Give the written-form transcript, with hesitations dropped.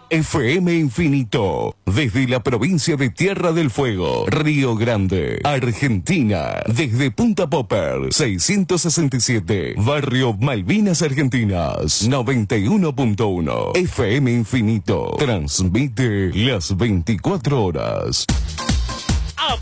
FM Infinito, desde la provincia de Tierra del Fuego, Río Grande, Argentina, desde Punta Popper, 667, Barrio Malvinas Argentinas, 91.1, FM Infinito, transmite las 24 horas.